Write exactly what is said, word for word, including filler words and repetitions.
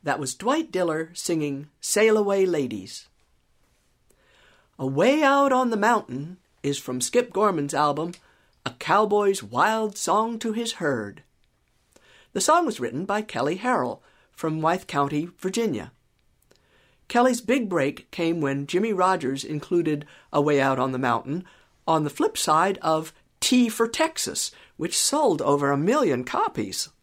That was Dwight Diller singing Sail Away Ladies. Away Out on the Mountain is from Skip Gorman's album, A Cowboy's Wild Song to His Herd. The song was written by Kelly Harrell from Wythe County, Virginia. Kelly's big break came when Jimmy Rogers included Away Out on the Mountain on the flip side of T for Texas, which sold over a million copies.